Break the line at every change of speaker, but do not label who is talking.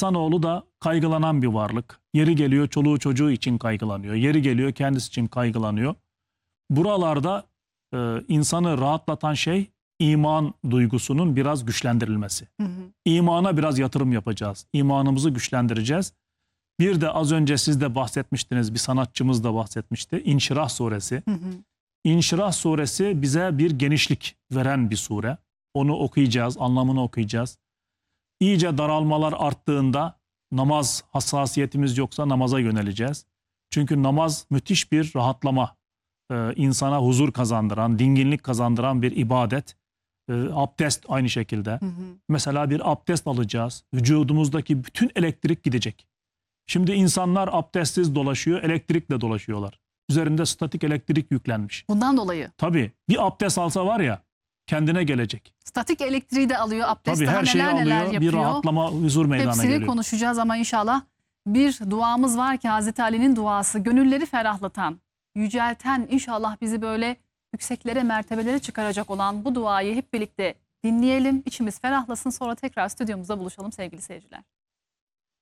insanoğlu da kaygılanan bir varlık. Yeri geliyor çoluğu çocuğu için kaygılanıyor. Yeri geliyor kendisi için kaygılanıyor. Buralarda insanı rahatlatan şey iman duygusunun biraz güçlendirilmesi.
Hı hı.
İmana biraz yatırım yapacağız. İmanımızı güçlendireceğiz. Bir de az önce siz de bahsetmiştiniz, bir sanatçımız da bahsetmişti. İnşirah suresi.
Hı hı.
İnşirah suresi bize bir genişlik veren bir sure. Onu okuyacağız, anlamını okuyacağız. İyice daralmalar arttığında namaz hassasiyetimiz yoksa namaza yöneleceğiz. Çünkü namaz müthiş bir rahatlama, insana huzur kazandıran, dinginlik kazandıran bir ibadet. Abdest aynı şekilde.
Hı hı.
Mesela bir abdest alacağız. Vücudumuzdaki bütün elektrik gidecek. Şimdi insanlar abdestsiz dolaşıyor, elektrikle dolaşıyorlar. Üzerinde statik elektrik yüklenmiş.
Bundan dolayı.
Tabii bir abdest alsa var ya kendine gelecek.
Statik elektriği de alıyor. Abdest
Tabii
daha
her şeyi
neler neler
alıyor,
yapıyor.
bir rahatlama, huzur meydana
Hepsini
geliyor.
konuşacağız ama inşallah bir duamız var ki Hazreti Ali'nin duası, gönülleri ferahlatan, yücelten, inşallah bizi böyle yükseklere, mertebelere çıkaracak olan bu duayı hep birlikte dinleyelim. İçimiz ferahlasın, sonra tekrar stüdyomuzda buluşalım sevgili seyirciler.